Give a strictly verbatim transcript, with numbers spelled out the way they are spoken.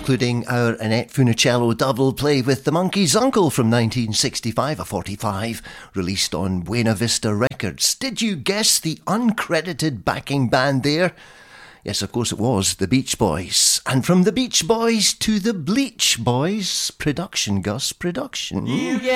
including our Annette Funicello double play with the Monkey's Uncle from nineteen sixty-five, a forty-five, released on Buena Vista Records. Did you guess the uncredited backing band there? Yes, of course it was, the Beach Boys. And from the Beach Boys to the Bleach Boys, production, Gus, production. You get